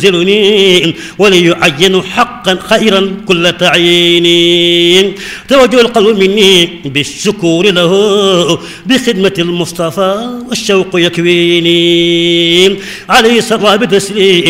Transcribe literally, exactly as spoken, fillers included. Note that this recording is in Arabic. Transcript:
ينزلني وليعين حقا خيرا كل تعيين. توجه القلب مني بالشكور له بخدمة المصطفى والشوق يكويني عليه سر بتسليم